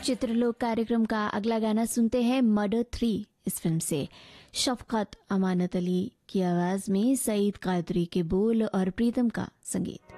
चित्रलोक कार्यक्रम का अगला गाना सुनते हैं मर्डर 3 इस फिल्म से। शफकत अमानत अली की आवाज में सईद कादरी के बोल और प्रीतम का संगीत।